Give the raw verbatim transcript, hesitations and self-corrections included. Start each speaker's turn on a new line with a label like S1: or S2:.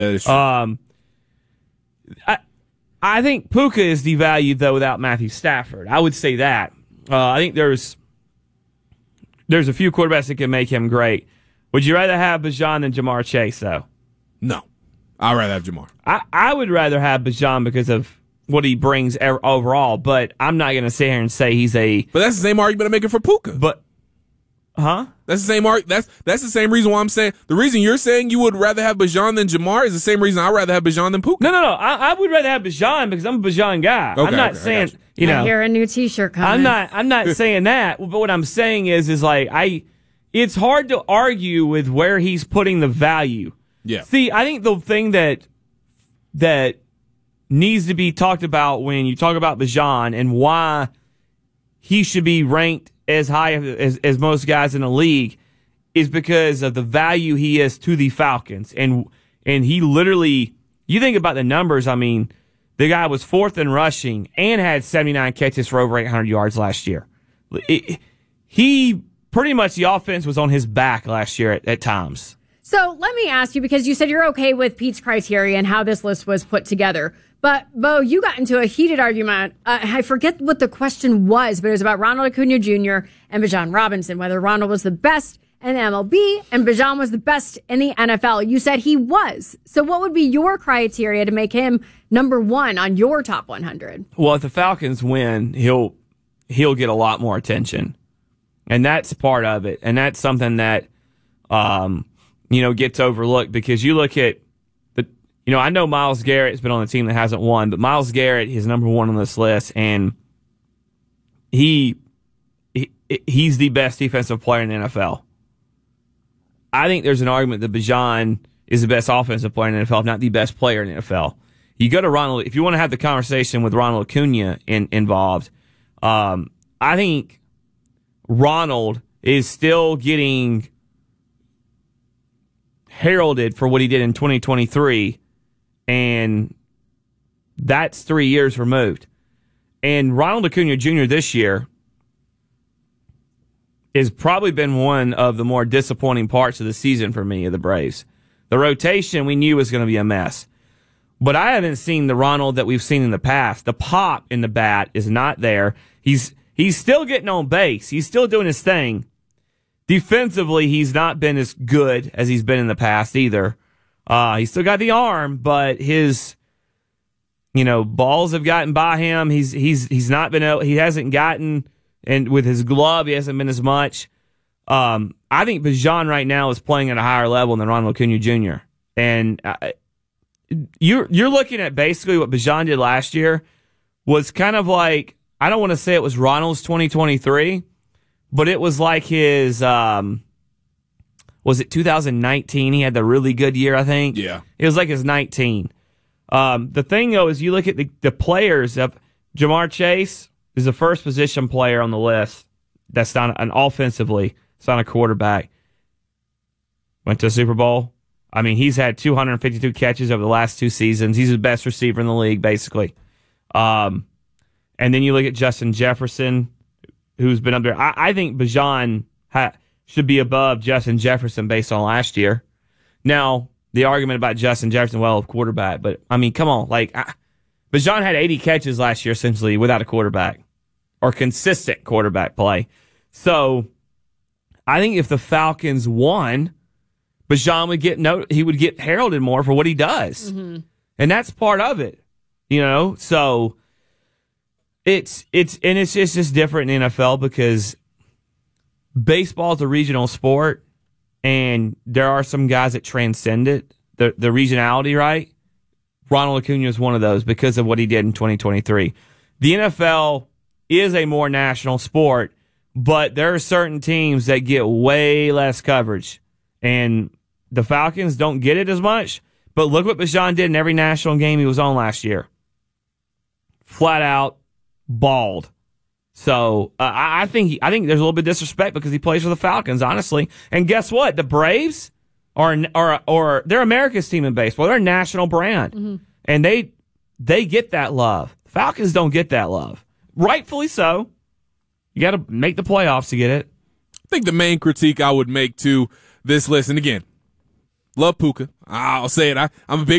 S1: That is true.
S2: Um, I, I think Puka is devalued, though, without Matthew Stafford. I would say that. Uh, I think there's there's a few quarterbacks that can make him great. Would you rather have Bijan than Jamar Chase, though?
S1: No. I'd rather have Jamar.
S2: I, I would rather have Bijan because of what he brings overall, but I'm not going to sit here and say he's a...
S1: But that's the same argument I'm making for Puka.
S2: But, huh?
S1: That's the same arg- That's that's the same reason why I'm saying... The reason you're saying you would rather have Bijan than Jamar is the same reason I'd rather have Bijan than Puka.
S2: No, no, no. I, I would rather have Bijan because I'm a Bijan guy.
S1: Okay,
S2: I'm not
S1: okay,
S2: saying...
S1: you.
S2: You know,
S3: I hear a new T-shirt coming.
S2: I'm not. I'm not saying that. But what I'm saying is, is like I. It's hard to argue with where he's putting the value.
S1: Yeah.
S2: See, I think the thing that that needs to be talked about when you talk about Bijan and why he should be ranked as high as as most guys in the league is because of the value he is to the Falcons, and and he literally. You think about the numbers. I mean. The guy was fourth in rushing and had seventy-nine catches for over eight hundred yards last year. It, he pretty much the offense was on his back last year at, at times.
S3: So let me ask you, because you said you're okay with Pete's criteria and how this list was put together. But, Bo, you got into a heated argument. Uh, I forget what the question was, but it was about Ronald Acuna Junior and Bijan Robinson, whether Ronald was the best in the M L B and Bijan was the best in the N F L. You said he was. So what would be your criteria to make him number one on your top one hundred?
S2: Well, if the Falcons win, he'll he'll get a lot more attention, and that's part of it. And that's something that um, you know gets overlooked because you look at the you know I know Myles Garrett has been on the team that hasn't won, but Myles Garrett is number one on this list, and he, he he's the best defensive player in the N F L. I think there's an argument that Bijan is the best offensive player in the N F L, if not the best player in the N F L. You go to Ronald, if you want to have the conversation with Ronald Acuna in, involved, um, I think Ronald is still getting heralded for what he did in twenty twenty-three, and that's three years removed. And Ronald Acuna Junior this year has probably been one of the more disappointing parts of the season for me of the Braves. The rotation we knew was going to be a mess. But I haven't seen the Ronald that we've seen in the past. The pop in the bat is not there. He's he's still getting on base. He's still doing his thing. Defensively, he's not been as good as he's been in the past either. Uh, he's still got the arm, but his you know balls have gotten by him. He's he's he's not been able, he hasn't gotten. And with his glove, he hasn't been as much. Um, I think Bijan right now is playing at a higher level than Ronald Acuna Junior And uh, you're you're looking at basically what Bijan did last year was kind of like, I don't want to say it was Ronald's twenty twenty-three, but it was like his, um, was it two thousand nineteen? He had the really good year, I think.
S1: Yeah.
S2: It was like his nineteen. Um, the thing, though, is you look at the, the players of Jamar Chase, is the first position player on the list that's not an offensively, it's not a quarterback. Went to a Super Bowl. I mean, he's had two hundred fifty-two catches over the last two seasons. He's the best receiver in the league, basically. Um, and then you look at Justin Jefferson, who's been up there. I, I think Bijan ha, should be above Justin Jefferson based on last year. Now, the argument about Justin Jefferson, well, quarterback, but I mean, come on, like. I, Bijan had eighty catches last year, essentially, without a quarterback or consistent quarterback play. So I think if the Falcons won, Bijan would get no, he would get heralded more for what he does, mm-hmm. and that's part of it, you know. So it's it's and it's just, it's just different in the N F L because baseball is a regional sport, and there are some guys that transcend it, the the regionality, right? Ronald Acuna is one of those because of what he did in twenty twenty-three. The N F L is a more national sport, but there are certain teams that get way less coverage. And the Falcons don't get it as much, but look what Bijan did in every national game he was on last year. Flat out balled. So uh, I think he, I think there's a little bit of disrespect because he plays for the Falcons, honestly. And guess what? The Braves Or, or, or they're America's team in baseball. They're a national brand, mm-hmm. and they they get that love. Falcons don't get that love, rightfully so. You got to make the playoffs to get it.
S1: I think the main critique I would make to this list, and again, Love Puka. I'll say it. I, I'm a big